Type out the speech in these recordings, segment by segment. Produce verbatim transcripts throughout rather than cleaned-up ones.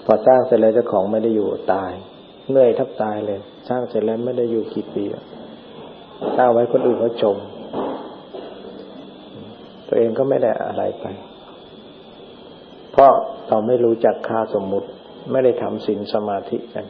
พอสร้างเสร็จแล้วเจ้าของไม่ได้อยู่ตายเหนื่อยแทบตายเลยสร้างเสร็จแล้วไม่ได้อยู่กี่ปีสร้างไว้คนอื่นเขาชมตัวเองก็ไม่ได้อะไรไปเพราะเราไม่รู้จักค่าสมมุติไม่ได้ทำศีลสมาธิกัน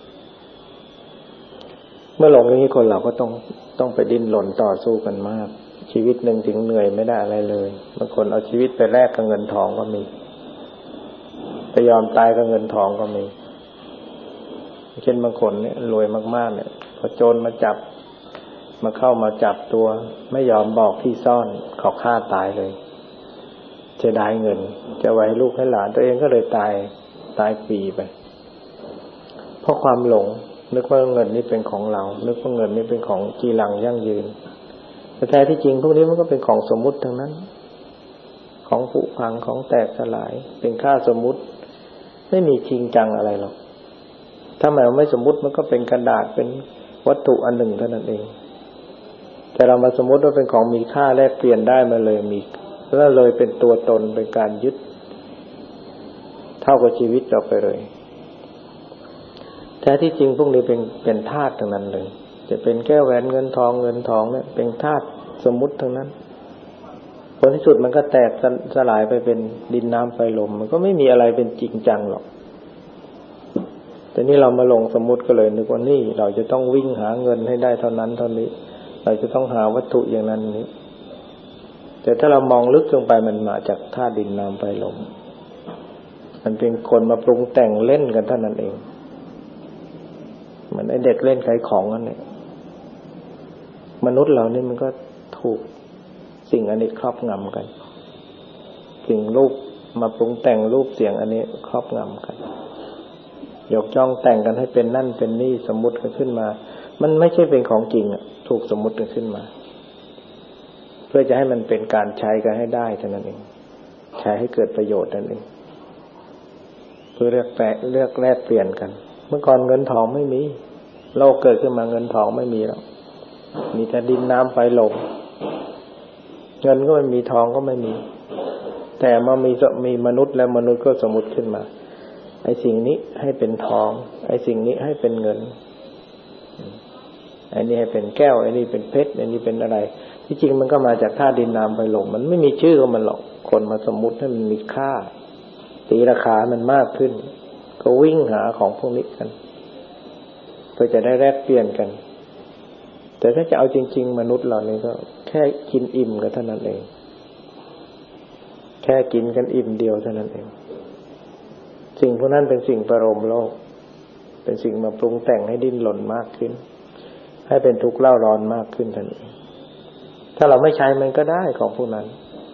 เมื่อหลงอย่างนี้คนเราก็ต้องต้องไปดิ้นรนต่อสู้กันมากชีวิตหนึ่งถึงเหนื่อยไม่ได้อะไรเลยบางคนเอาชีวิตไปแลกกับเงินทองก็มีไปยอมตายกับเงินทองก็มีเช่นบางคนเนี่ยรวยมากๆเนี่ยพอโจรมาจับมาเข้ามาจับตัวไม่ยอมบอกที่ซ่อนเขาฆ่าตายเลยจะได้เงินจะไว้ลูกให้หลานตัวเองก็เลยตายตายฟรีไปเพราะความหลงนึกว่าเงินนี่เป็นของเรานึกว่าเงินนี่เป็นของจีรังยั่งยืนแต่แท้ที่จริงพวกนี้มันก็เป็นของสมมุติทั้งนั้นของผุพังของแตกสลายเป็นค่าสมมุติไม่มีจริงจังอะไรหรอกถ้าหมายว่าไม่สมมุติมันก็เป็นกระดาษเป็นวัตถุอันหนึ่งเท่านั้นเองแต่เรามาสมมุติว่าเป็นของมีค่าแลกเปลี่ยนได้มาเลยมีแล้วเลยเป็นตัวตนเป็นการยึดเท่ากับชีวิตเราไปเลยแท้ที่จริงพวกนี้เป็นเป็นธาตุทั้งนั้นเลยจะเป็นแก้วแหวนเงินทองเงินทองเนี่ยเป็นธาตุสมมุติทั้งนั้นผลที่สุดมันก็แตกสลายไปเป็นดินน้ำไฟลมมันก็ไม่มีอะไรเป็นจริงจังหรอกแต่นี่เรามาลงสมมุติก็เลยนึกว่านี่เราจะต้องวิ่งหาเงินให้ได้เท่านั้นเท่านี้เราจะต้องหาวัตถุอย่างนั้นนี้แต่ถ้าเรามองลึกลงไปมันมาจากธาตุดินน้ำไฟลมมันเป็นคนมาปรุงแต่งเล่นกันเท่านั้นเองเหมือนไอ้เด็กเล่นขายของนั่นแหละมนุษย์เรานี่มันก็ถูกสิ่งอันนี้ครอบงำกันสิ่งรูปมาปรุงแต่งรูปเสียงอันนี้ครอบงำกันยกจ้องแต่งกันให้เป็นนั่นเป็นนี่สมมุติกันขึ้นมามันไม่ใช่เป็นของจริงอ่ะถูกสมมุติกันขึ้นมาเพื่อจะให้มันเป็นการใช้กันให้ได้เท่านั้นเองใช้ให้เกิดประโยชน์นั่นเองเพื่อเลือกแปะเลือกแลกเปลี่ยนกันเมื่อก่อนเงินทองไม่มีโลกเกิดขึ้นมาเงินทองไม่มีแล้วมีแต่ดินน้ำไฟลมเงินก็ไม่มีทองก็ไม่มีแต่มามีมีมนุษย์แล้วมนุษย์ก็สมมุติขึ้นมาไอ้สิ่งนี้ให้เป็นทองไอ้สิ่งนี้ให้เป็นเงินไอ้นี่ให้เป็นแก้วไอ้นี่เป็นเพชรไอ้นี่เป็นอะไรที่จริงมันก็มาจากธาตุดินน้ำไฟลมมันไม่มีชื่อของมันหรอกคนมาสมมุติให้มันมีค่าตีราคามันมากขึ้นก็วิ่งหาของพวกนี้กันเพื่อจะได้แลกเปลี่ยนกันแต่ถ้าจะเอาจริงๆมนุษย์เรานี่ก็แค่กินอิ่มกันเท่านั้นเองแค่กินกันอิ่มเดียวเท่านั้นเองสิ่งพวกนั้นเป็นสิ่งประโลมโลกเป็นสิ่งมาปรุงแต่งให้ดิ้นรนมากขึ้นให้เป็นทุกข์เล่าร้อนมากขึ้นเท่านั้นเองถ้าเราไม่ใช้มันก็ได้ของพวกนั้น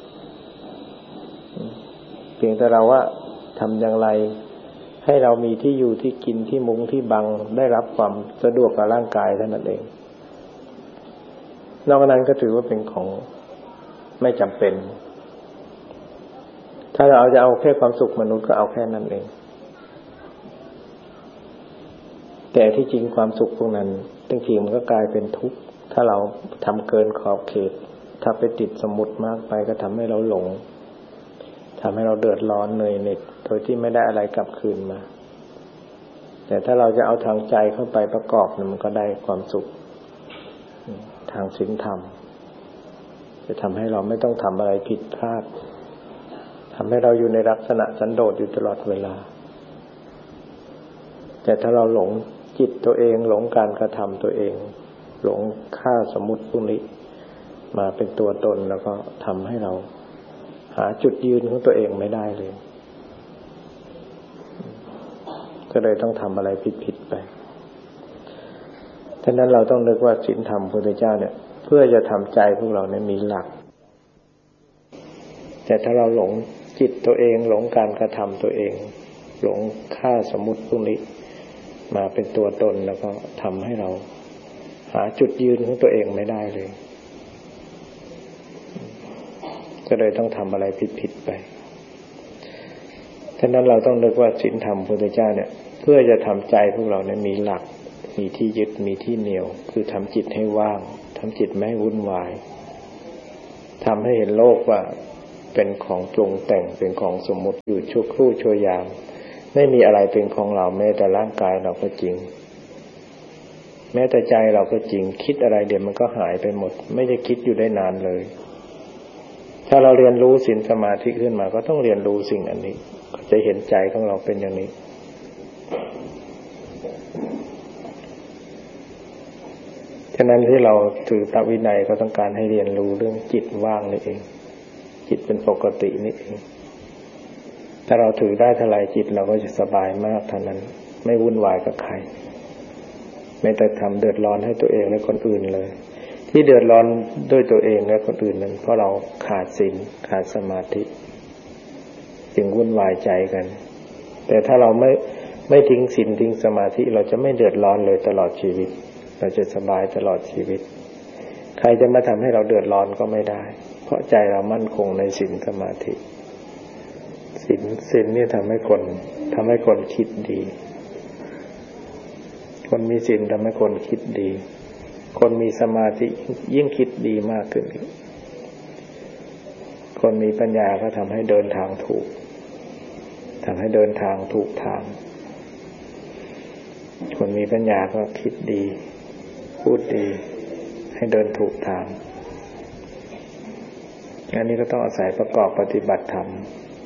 เพียงแต่เราว่าทำอย่างไรให้เรามีที่อยู่ที่กินที่มุงที่บังได้รับความสะดวกกับร่างกายเท่านั้นเองนอกจากนั้นก็ถือว่าเป็นของไม่จำเป็นถ้าเราเอาจะเอาแค่ความสุขมนุษย์ก็เอาแค่นั้นเองแต่ที่จริงความสุขพวกนั้นบางทีมันก็กลายเป็นทุกข์ถ้าเราทำเกินขอบเขตถ้าไปติดสมมุติมากไปก็ทำให้เราหลงทำให้เราเดือดร้อนเหนื่อยเหน็ดโดยที่ไม่ได้อะไรกลับคืนมาแต่ถ้าเราจะเอาทางใจเข้าไปประกอบมันก็ได้ความสุขทางศีลธรรมจะทำให้เราไม่ต้องทำอะไรผิดพลาดทำให้เราอยู่ในลักษณะสันโดษอยู่ตลอดเวลาแต่ถ้าเราหลงจิตตัวเองหลงการกระทำตัวเองหลงค่าสมมุติพวกนี้มาเป็นตัวตนแล้วก็ทำให้เราหาจุดยืนของตัวเองไม่ได้เลยก็เลยต้องทำอะไรผิดๆไปฉะนั้นเราต้องนึกว่าศีลธรรมพระพุทธเจ้าเนี่ยเพื่อจะทำใจพวกเราเนี่ยมีหลักแต่ถ้าเราหลงจิตตัวเองหลงการกระทำตัวเองหลงค่าสมมุติพวกนี้มาเป็นตัวตนแล้วก็ทำให้เราหาจุดยืนของตัวเองไม่ได้เลยก็เลยต้องทำอะไรผิดๆไปฉะนั้นเราต้องนึกว่าศีลธรรมพระพุทธเจ้าเนี่ยเพื่อจะทำใจพวกเราเนี่ยมีหลักมีที่ยึดมีที่เหนี่ยวคือทำจิตให้ว่างทำจิตไม่ให้วุ่นวายทำให้เห็นโลกว่าเป็นของปรุงแต่งเป็นของสมมุติอยู่ชั่วครู่ชั่วยามไม่มีอะไรเป็นของเราแม้แต่ร่างกายเราก็จริงแม้แต่ใจเราก็จริงคิดอะไรเดี๋ยวมันก็หายไปหมดไม่ได้คิดอยู่ได้นานเลยถ้าเราเรียนรู้ศีลสมาธิขึ้นมาก็ต้องเรียนรู้สิ่งอันนี้จะเห็นใจของเราเป็นอย่างนี้ฉะนั้นที่เราถือพระวินัยก็ต้องการให้เรียนรู้เรื่องจิตว่างนี่เองจิตเป็นปกตินี่เองถ้าเราถือได้เท่าไรจิตเราก็จะสบายมากเท่านั้นไม่วุ่นวายกับใครไม่แต่ทำเดือดร้อนให้ตัวเองและคนอื่นเลยที่เดือดร้อนด้วยตัวเองและคนอื่นนั้นเพราะเราขาดศีลขาดสมาธิจึงวุ่นวายใจกันแต่ถ้าเราไม่ไม่ทิ้งศีลทิ้งสมาธิเราจะไม่เดือดร้อนเลยตลอดชีวิตเราจะสบายตลอดชีวิตใครจะมาทำให้เราเดือดร้อนก็ไม่ได้เพราะใจเรามั่นคงในศีลสมาธิศีลศีลนี่ทำให้คนทำให้คนคิดดีคนมีศีลทำให้คนคิดดีคนมีสมาธิยิ่งคิดดีมากขึ้นคนมีปัญญาก็ทำให้เดินทางถูกทำให้เดินทางถูกทางคนมีปัญญาก็คิดดีพูดดีให้เดินถูกทางอันนี้ก็ต้องอาศัยประกอบปฏิบัติธรรม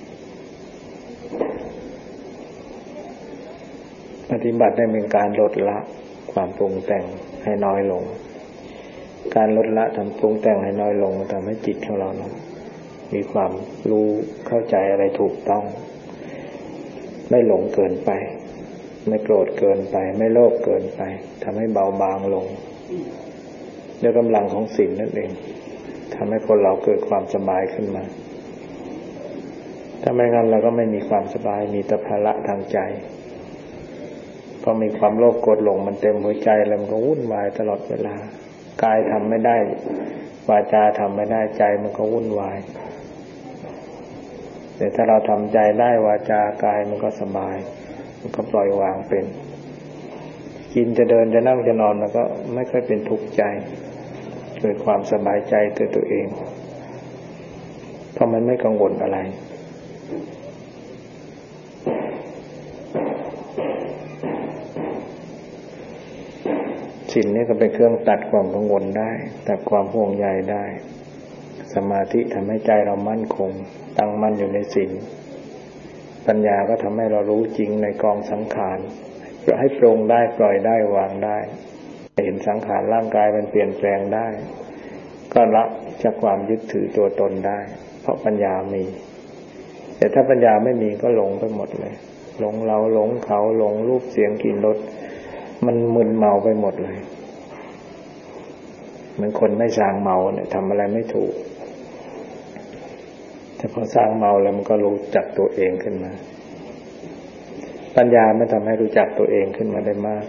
ปฏิบัติได้เป็นการลดละความปรุงแต่งให้น้อยลงการลดละทำปรุงแต่งให้น้อยลงทำให้จิตของเรามีความรู้เข้าใจอะไรถูกต้องไม่หลงเกินไปไม่โกรธเกินไปไม่โลภเกินไปทำให้เบาบางลงด้วยกำลังของศีลนั่นเองทำให้คนเราเกิดความสบายขึ้นมาถ้าไม่งั้นเราก็ไม่มีความสบายมีแต่ภาระทางใจพอมีความโลภโกรธหลงมันเต็มหัวใจแล้วมันก็วุ่นวายตลอดเวลากายทำไม่ได้วาจาทำไม่ได้ใจมันก็วุ่นวายแต่ถ้าเราทำใจได้วาจากายมันก็สบายมันก็ปล่อยวางเป็นกินจะเดินจะนั่งจะนอนมันก็ไม่ค่อยเป็นทุกข์ใจเกิดความสบายใจตัวตัวเองเพราะมันไม่กังวลอะไรศีลนี่ก็เป็นเครื่องตัดความกังวลได้ตัดความห่วงใยได้สมาธิทำให้ใจเรามั่นคงตั้งมั่นอยู่ในศีลปัญญาก็ทำให้เรารู้จริงในกองสังขารจะให้ปรงได้ปล่อยได้วางได้เห็นสังขารร่างกายมันเปลี่ยนแปลงได้ก็ละจากความยึดถือตัวตนได้เพราะปัญญามีแต่ถ้าปัญญาไม่มีก็หลงไปหมดเลยหลงเราหลงเขาหลงรูปเสียงกลิ่นรสมันมึนเมาไปหมดเลยเหมือนคนไม่สร้างเมาเนี่ยทำอะไรไม่ถูกแต่พอสร้างเมาแล้วมันก็รู้จักตัวเองขึ้นมาปัญญาไม่ทำให้รู้จักตัวเองขึ้นมาได้มาก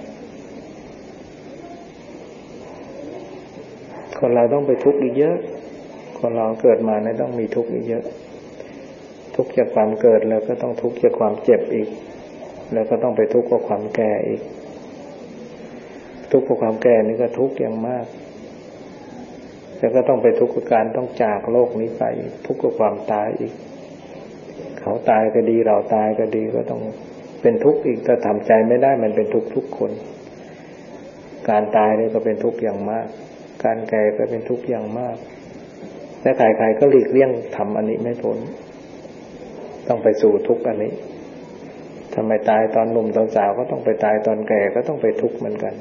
คนเราต้องไปทุกข์อีกเยอะคนเราเกิดมาเนี่ยต้องมีทุกข์อีกเยอะทุกข์จากความเกิดแล้วก็ต้องทุกข์จากความเจ็บอีกแล้วก็ต้องไปทุกข์กับความแก่อีกทุกข์กับความแก่นี่ก็ทุกข์อย่างมากแล้วก็ต้องไปทุกข์กับการต้องจากโลกนี้ไปทุกข์กับความตายอีกเขาตายก็ดีเราตายก็ดีก็ต้องเป็นทุกข์อีกถ้าทำใจไม่ได้มันเป็นทุกข์ทุกคนการตายนี่ก็เป็นทุกข์อย่างมากการแก่ก็เป็นทุกข์อย่างมากและใครๆก็หลีกเลี่ยงทำอันนี้ไม่พ้นต้องไปสู่ทุกข์อันนี้ทำไมตายตอนหนุ่มตอนสาวก็ต้องไปตายตอนแก่ก็ต้องไปทุกข์เหมือนกัน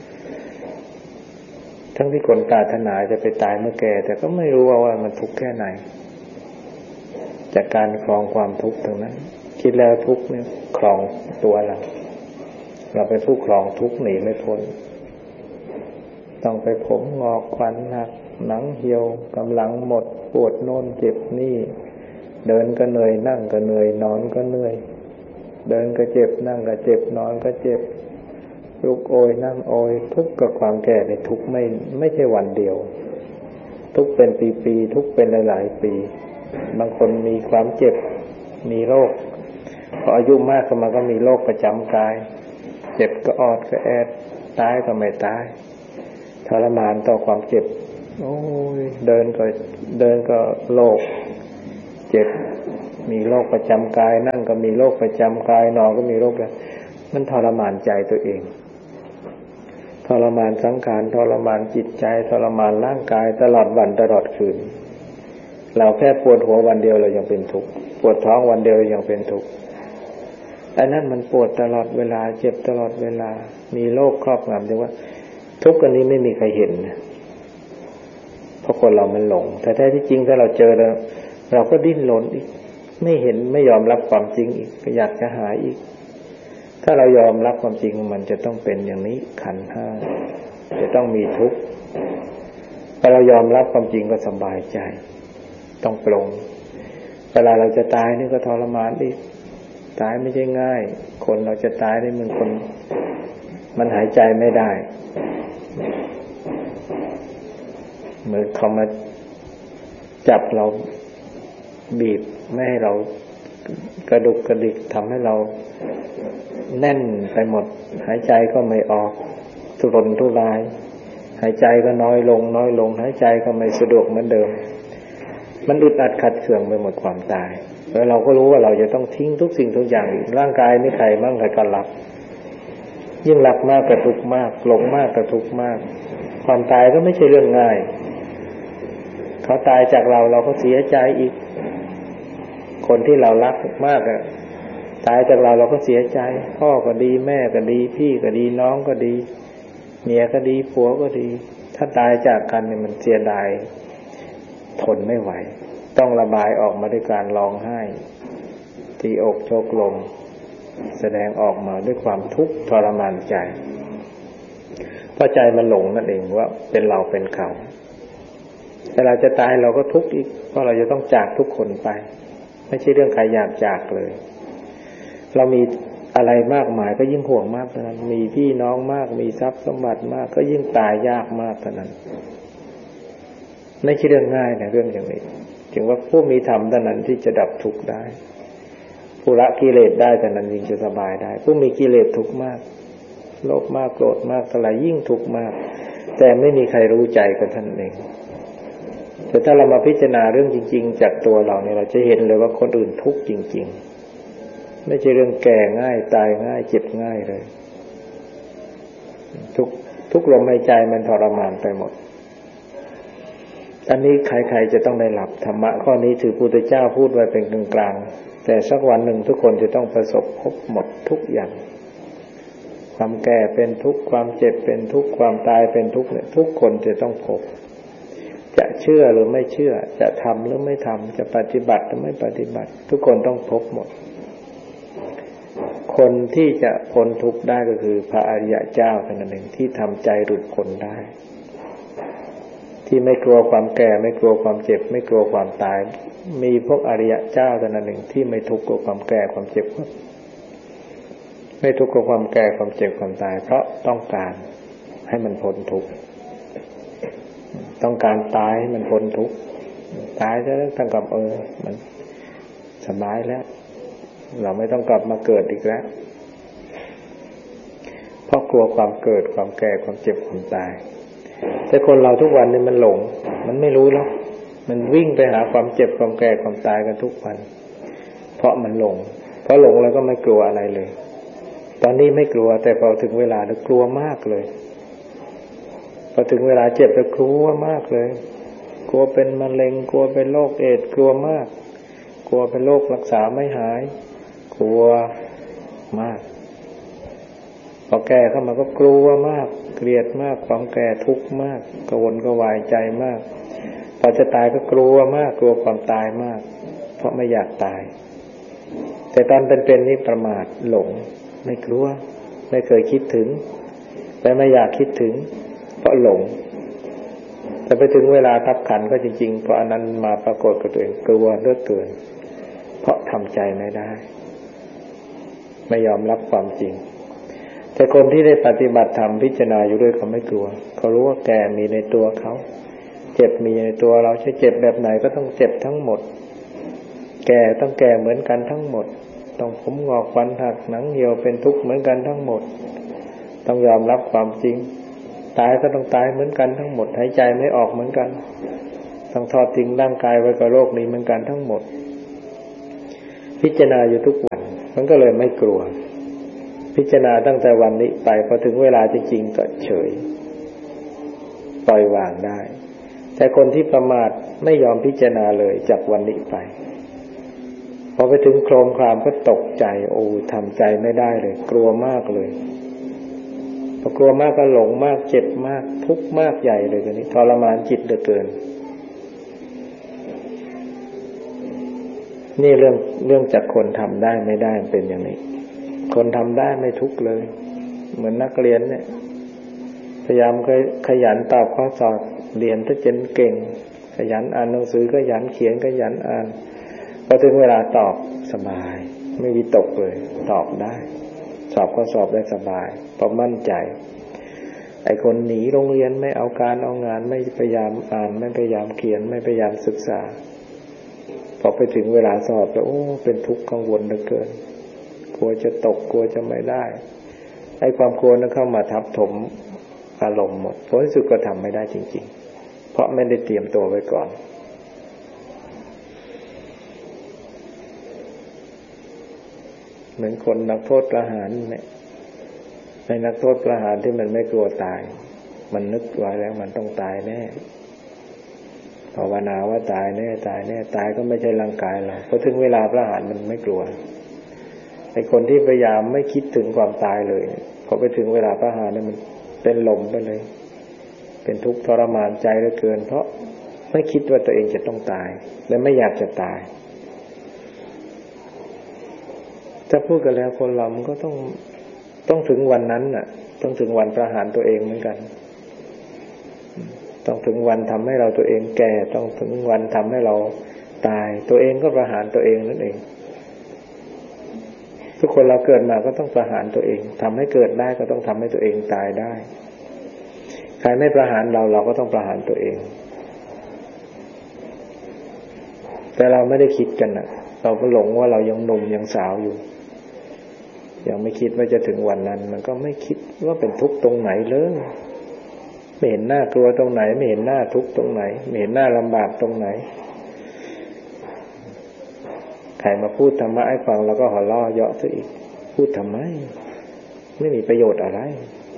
ทั้งที่คนปรารถนาจะไปตายเมื่อแก่แต่ก็ไม่รู้ว่าว่ามันทุกข์แค่ไหนจากการครองความทุกข์ตรงนั้นคิดแล้วทุกข์เนี่ยครองตัวเราเราไปทุกข์ครองทุกข์หนีไม่พ้นต้องไปผมงอกขวัญหักหนังเหี่ยวกำลังหมดปวดโน่นเจ็บนี่เดินก็เหนื่อยนั่งก็เหนื่อยนอนก็เหนื่อยเดินก็เจ็บนั่งก็เจ็บนอนก็เจ็บลุกโอยนั่งโอยทุกข์กับความแก่ในทุกข์ไม่ไม่ใช่วันเดียวทุกข์เป็นปีๆทุกข์เป็นหลายๆปีบางคนมีความเจ็บมีโรคพออายุมากขึ้นมาก็มีโรคประจำกายเจ็บก็ออดก็แอดตายก็ไม่ตายทรมานต่อความเจ็บโอ้ยเดินก็เดินก็โรคเจ็บมีโรคประจำกายนั่งก็มีโรคประจำกายนอนก็มีโรคแล้วมันทรมานใจตัวเองทรมานสังขารทรมานจิตใจทรมานร่างกายตลอดวันตลอดคืนเราแค่ปวดหัววันเดียวเรายังเป็นทุกข์ปวดท้องวันเดียวยังเป็นทุกข์อันนั้นมันปวดตลอดเวลาเจ็บตลอดเวลามีโรคครอบงำแต่ว่าทุกข์อันนี้ไม่มีใครเห็นเพราะคนเรามันหลงแต่แท้ที่จริงถ้าเราเจอแล้วเราก็ดิ้นรนอีกไม่เห็นไม่ยอมรับความจริงอีกก็อยากจะหายอีกถ้าเรายอมรับความจริงมันจะต้องเป็นอย่างนี้ขันธ์ห้าจะต้องมีทุกข์พอเรายอมรับความจริงก็สบายใจต้องปลงเวลาเราจะตายนี่ก็ทรมานอีกตายไม่ใช่ง่ายคนเราจะตายนี่มันคนมันหายใจไม่ได้เหมือนเขามาจับเราบีบไม่ให้เรากระดุกกระดิกทำให้เราแน่นไปหมดหายใจก็ไม่ออกทุรนทุรายหายใจก็น้อยลงน้อยลงหายใจก็ไม่สะดวกเหมือนเดิมมันอึดอัดขัดเคืองไปหมดความตายแล้วเราก็รู้ว่าเราจะต้องทิ้งทุกสิ่งทุกอย่างร่างกายนี่ใครบ้างใครก็รักยิ่งรักมากก็ทุกข์มากหลงมากก็ทุกข์มากความตายก็ไม่ใช่เรื่องง่ายเขาตายจากเราเราก็เสียใจอีกคนที่เรารักมากอะตายจากเราเราก็เสียใจพ่อก็ดีแม่ก็ดีพี่ก็ดีน้องก็ดีเมียก็ดีผัวก็ดีถ้าตายจากกันเนี่ยมันเสียดายทนไม่ไหวต้องระบายออกมาด้วยการร้องไห้ตีอกโชกลมแสดงออกมาด้วยความทุกข์ทรมานใจเพราะใจมันหลงนั่นเองว่าเป็นเราเป็นเขาเวลาจะตายเราก็ทุกข์อีกเพราะเราจะต้องจากทุกคนไปไม่ใช่เรื่องใครอยากจากเลยเรามีอะไรมากมายก็ยิ่งห่วงมากเท่านั้นมีพี่น้องมากมีทรัพย์สมบัติมากก็ยิ่งตายยากมากเท่านั้นไม่ใช่เรื่องง่ายนะเรื่องอย่างนี้จึงว่าผู้มีธรรมเท่านั้นที่จะดับทุกข์ได้ผู้ละกิเลสได้เท่านั้นยิ่งจะสบายได้ผู้มีกิเลสทุกข์มากโลภมากโกรธมากเท่าไหร่ยิ่งทุกข์มากแต่ไม่มีใครรู้ใจกันท่านเองแต่ถ้าเรามาพิจารณาเรื่องจริงๆจากตัวเราเนี่ยเราจะเห็นเลยว่าคนอื่นทุกข์จริงๆไม่ใช่เรื่องแก่ง่ายตายง่ายเจ็บง่ายเลยทุกทุกลมหายใจมันทรมานไปหมดอันนี้ใครๆจะต้องได้รับธรรมะข้อนี้ถือพุทธเจ้าพูดไว้เป็นกลางๆแต่สักวันหนึ่งทุกคนจะต้องประสบพบหมดทุกอย่างความแก่เป็นทุกข์ความเจ็บเป็นทุกข์ความตายเป็นทุกข์เนี่ยทุกคนจะต้องพบจะเชื่อหรือไม่เชื่อจะทำหรือไม่ทำจะปฏิบัติหรือไม่ปฏิบัติทุกคนต้องพบหมดคนที่จะพ้นทุกข์ได้ก็คือพระอริยเจ้าเท่านั้นเองที่ทำใจหลุดพ้นได้ที่ไม่กลัวความแก่ไม่กลัวความเจ็บไม่กลัวความตายมีพวกอริยเจ้าเท่านั้นเองที่ไม่ทุกข์กับความแก่ความเจ็บไม่ทุกข์กับความแก่ความเจ็บความตายเพราะต้องการให้มันพ้นทุกข์ต้องการตายให้มันพ้นทุกข์ตายแล้วตั้งกับเออมันสบายแล้วเราไม่ต้องกลับมาเกิดอีกแล้วเพราะกลัวความเกิดความแก่ความเจ็บความตายแต่คนเราทุกวันนี้มันหลงมันไม่รู้แล้วมันวิ่งไปหาความเจ็บความแก่ความตายกันทุกวันเพราะมันหลงเพราะหลงแล้วก็ไม่กลัวอะไรเลยตอนนี้ไม่กลัวแต่พอถึงเวลาแล้วกลัวมากเลยพอถึงเวลาเจ็บแล้วกลัวมากเลยกลัวเป็นมะเร็งกลัวเป็นโรคเอดส์กลัวมากกลัวเป็นโรครักษาไม่หายกลัวมากพอแก่เข้ามาก็กลัวมากเกลียดมากความแก่ทุกข์มากกระวนกระวายใจมากพอจะตายก็กลัวมากกลัวความตายมากเพราะไม่อยากตายแต่ตอนเป็นๆนี่ประมาทหลงไม่กลัวไม่เคยคิดถึงแต่ไม่อยากคิดถึงเพราะหลงแต่ไปถึงเวลาทับขันก็จริงๆพออันนั้นมาปรากฏกับตัวเองกลัวเหลือเกินเพราะทำใจไม่ได้ไม่ยอมรับความจริงแต่คนที่ได้ปฏิบัติธรรมพิจารณาอยู่ด้วยเขาไม่กลัวเขารู้ว่าแก่มีในตัวเขาเจ็บมีในตัวเราจะเจ็บแบบไหนก็ต้องเจ็บทั้งหมดแก่ต้องแก่เหมือนกันทั้งหมดต้องผมงอกฟันหักหนังเหี่ยวเป็นทุกข์เหมือนกันทั้งหมดต้องยอมรับความจริงตายก็ต้องตายเหมือนกันทั้งหมดหายใจไม่ออกเหมือนกันต้องทอดทิ้งร่างกายไว้กับโลกนี้เหมือนกันทั้งหมดพิจารณาอยู่ทุกวันมันก็เลยไม่กลัวพิจารณาตั้งแต่วันนี้ไปพอถึงเวลาจริงๆก็เฉยปล่อยวางได้แต่คนที่ประมาทไม่ยอมพิจารณาเลยจากวันนี้ไปพอไปถึงโครมครามก็ตกใจโอ้ทำใจไม่ได้เลยกลัวมากเลยพอกลัวมากก็หลงมากเจ็บมากทุกข์มากใหญ่เลยทีนี้ทรมานจิตเหลือเกินนี่เรื่องเรื่องจากคนทำได้ไม่ได้เป็นอย่างนี้คนทำได้ไม่ทุกข์เลยเหมือนนักเรียนเนี่ยพยายามขยันตอบข้อสอบเรียนถ้าจนเก่งขยันอ่านหนังสือขยันเขียนขยันอ่านพอถึงเวลาตอบสบายไม่วิตกเลยตอบได้สอบข้อสอบได้สบายเพราะมั่นใจไอ้คนหนีโรงเรียนไม่เอาการเอางานไม่พยายามอ่านไม่พยายามเขียนไม่พยายามศึกษาพอไปถึงเวลาสอบแล้วโอ้เป็นทุกข์กังวลเหลือเกินกลัวจะตกกลัวจะไม่ได้ไอ้ความกลัวนั้นเข้ามาทับถมอารมณ์หมดผลที่สุดก็ทำไม่ได้จริงๆเพราะไม่ได้เตรียมตัวไว้ก่อนเหมือนคนนักโทษประหารเนี่ยในนักโทษประหารที่มันไม่กลัวตายมันนึกไว้แล้วมันต้องตายแน่ภาวนาว่าตายแน่ตายแน่ตายก็ไม่ใช่ร่างกายเราพอถึงเวลาประหารมันไม่กลัวไอ้คนที่พยายามไม่คิดถึงความตายเลยพอไปถึงเวลาประหารเนี่ยมันเป็นลมไปเลยเป็นทุกข์ทรมานใจเหลือเกินเพราะไม่คิดว่าตัวเองจะต้องตายและไม่อยากจะตายถ้าพูดกันแล้วคนเรามันก็ต้องต้องถึงวันนั้นน่ะต้องถึงวันประหารตัวเองเหมือนกันต้องถึงวันทำให้เราตัวเองแก่ต้องถึงวันทำให้เราตายตัวเองก็ประหารตัวเองนั่นเองทุกคนเราเกิดมาก็ต้องประหารตัวเองทำให้เกิดได้ก็ต้องทำให้ตัวเองตายได้ใครไม่ประหารเราเราก็ต้องประหารตัวเองแต่เราไม่ได้คิดกันน่ะเราก็หลงว่าเรายังหนุ่มยังสาวอยู่ยังไม่คิดว่าจะถึงวันนั้นมันก็ไม่คิดว่าเป็นทุกข์ตรงไหนเลยไม่เห็นหน้ากลัวตรงไหนไม่เห็นหน้าทุกข์ตรงไหนไม่เห็นหน้าลำบากตรงไหนใครมาพูดธรรมะให้ฟังแล้วก็หัวเราะเยาะซะอีกพูดทำไมไม่มีประโยชน์อะไร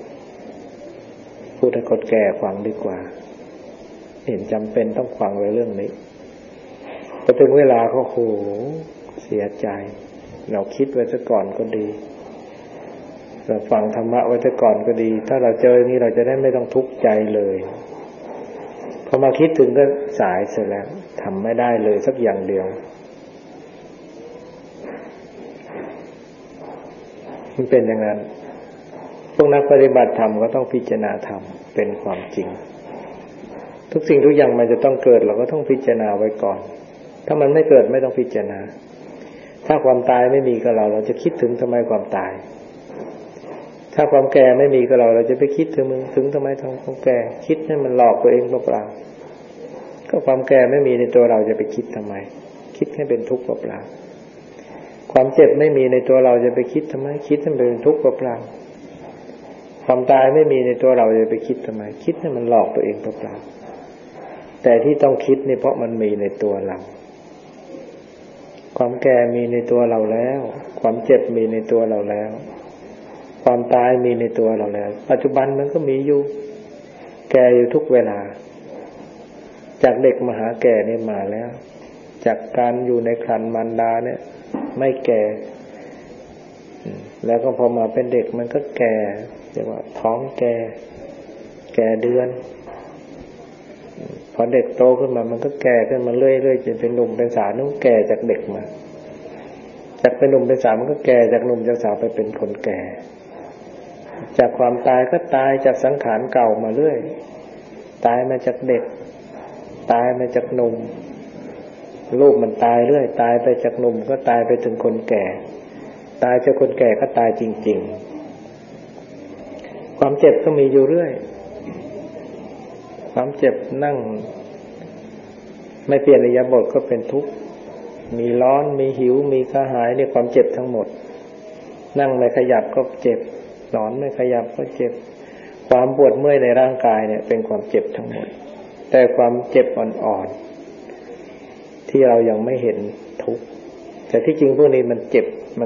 พูดให้คนแก่ฟังดีกว่าเห็นจำเป็นต้องฟังไว้เรื่องนี้พอถึงเวลาเขาโหเสียใจเราคิดไว้ซะก่อนก็ดีเราฟังธรรมะไว้ซะก่อนก็ดีถ้าเราเจออย่างนี้เราจะได้ไม่ต้องทุกข์ใจเลยพอมาคิดถึงก็สายเสียแล้วทำไม่ได้เลยสักอย่างเดียวมันเป็นอย่างนั้นพวกนักปฏิบัติธรรมก็ต้องพิจารณาธรรมเป็นความจริงทุกสิ่งทุกอย่างมันจะต้องเกิดเราก็ต้องพิจารณาไว้ก่อนถ้ามันไม่เกิดไม่ต้องพิจารณาถ้าความตายไม่มีกับเราเราจะคิดถึงทำไมความตายถ้าความแก่ไม่มีกับเราเราจะไปคิดถึงมึงถึงทำไมทำความแก่คิดให้มันหลอกตัวเองเปล่าๆก็ความแก่ไม่มีในตัวเราจะไปคิดทำไมคิดให้เป็นทุกข์เปล่าๆความเจ็บไม่มีในตัวเราจะไปคิดทำไมคิดให้มันเป็นทุกข์เปล่าๆความตายไม่มีในตัวเราจะไปคิดทำไมคิดให้มันหลอกตัวเองเปล่าๆแต่ที่ต้องคิดนี่เพราะมันมีในตัวเราความแก่มีในตัวเราแล้วความเจ็บมีในตัวเราแล้วความตายมีในตัวเราแล้วปัจจุบันมันก็มีอยู่แก่อยู่ทุกเวลาจากเด็กมหาแก่เนี่ยมาแล้วจากการอยู่ในครรภ์มารดาเนี่ยไม่แก่แล้วก็พอมาเป็นเด็กมันก็แก่เรียกว่าท้องแก่แก่เดือนพอเด็กโตขึ้นมามันก็แก่ขึ้นมาเรื่อยๆจนเป็นหนุ่มเป็นสาวนุ่งแก่จากเด็กมาจากเป็นหนุ่มเป็นสาวมันก็แก่จากหนุ่มจากสาวไปเป็นคนแก่จากความตายก็ตายจากสังขารเก่ามาเรื่อยตายมาจากเด็กตายมาจากหนุ่มรูปมันตายเรื่อยตายไปจากหนุ่มก็ตายไปถึงคนแก่ตายจากคนแก่ก็ตายจริงๆความเจ็บก็มีอยู่เรื่อยความเจ็บนั่งไม่เปลี่ยนอิริยาบถก็เป็นทุกข์มีร้อนมีหิวมีกระหายเนี่ยความเจ็บทั้งหมดนั่งไม่ขยับก็เจ็บนอนไม่ขยับก็เจ็บความปวดเมื่อยในร่างกายเนี่ยเป็นความเจ็บทั้งหมดแต่ความเจ็บอ่อนๆที่เรายังไม่เห็นทุกข์แต่ที่จริงพวกนี้มันเจ็บ